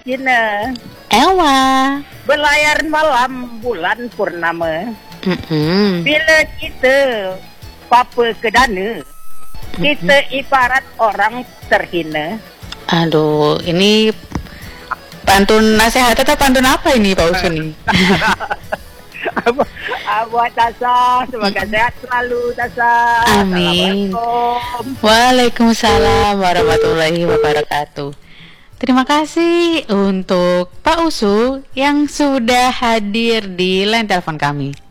Cina. Ewa. Berlayar malam bulan purnama. Bila kita papa ke dana, kita ibarat orang terhina. Aduh, ini pantun nasihat atau pantun apa ini Pak Usu nih? Buat Tasa, semoga sehat selalu Tasa. Amin. Assalamualaikum. Waalaikumsalam warahmatullahi wabarakatuh. Terima kasih untuk Pak Usu yang sudah hadir di line telepon kami.